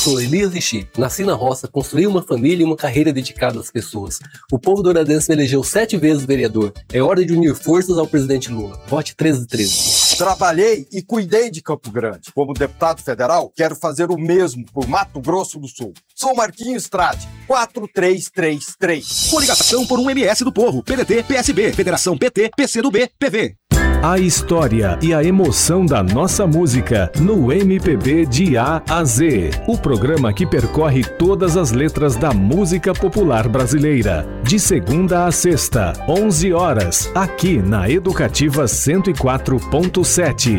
sou Elias Vichy. Nasci na roça, construí uma família e uma carreira dedicada às pessoas. O povo douradense me elegeu 7 vezes vereador. É hora de unir forças ao presidente Lula. Vote 1313. Trabalhei e cuidei de Campo Grande. Como deputado federal, quero fazer o mesmo por Mato Grosso do Sul. Sou Marquinhos Trade, 4333. Coligação por um MS do Povo. PDT, PSB, Federação PT, PCdoB, PV. A história e a emoção da nossa música no MPB de A a Z. O programa que percorre todas as letras da música popular brasileira. De segunda a sexta, 11 horas, aqui na Educativa 104.7.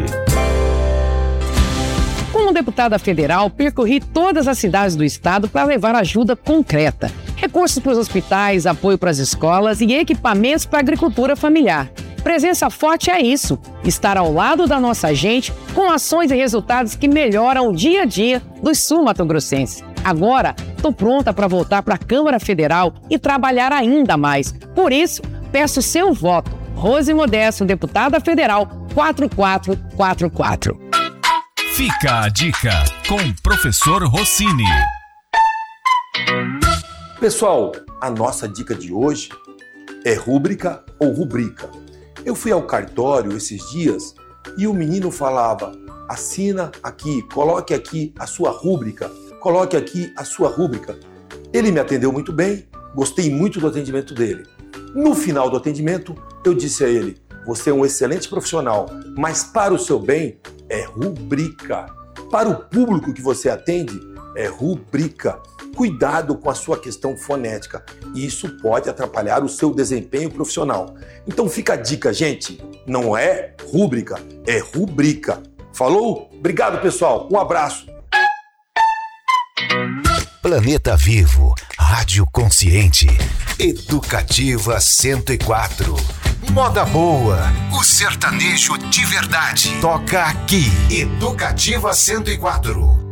Como deputada federal, percorri todas as cidades do estado para levar ajuda concreta. Recursos para os hospitais, apoio para as escolas e equipamentos para a agricultura familiar. Presença forte é isso, estar ao lado da nossa gente com ações e resultados que melhoram o dia a dia dos sul-mato-grossenses. Agora, estou pronta para voltar para a Câmara Federal e trabalhar ainda mais. Por isso, peço seu voto. Rose Modesto, deputada federal, 4444. Fica a dica com o professor Rossini. Pessoal, a nossa dica de hoje é rúbrica ou rubrica. Eu fui ao cartório esses dias e o menino falava: assina aqui, coloque aqui a sua rúbrica, coloque aqui a sua rúbrica. Ele me atendeu muito bem, gostei muito do atendimento dele. No final do atendimento, eu disse a ele: você é um excelente profissional, mas para o seu bem é rubrica. Para o público que você atende, é rubrica. Cuidado com a sua questão fonética. Isso pode atrapalhar o seu desempenho profissional. Então fica a dica, gente. Não é rúbrica, é rubrica. Falou? Obrigado, pessoal. Um abraço. Planeta Vivo, Rádio Consciente, Educativa 104. Moda boa, o sertanejo de verdade. Toca aqui, Educativa 104.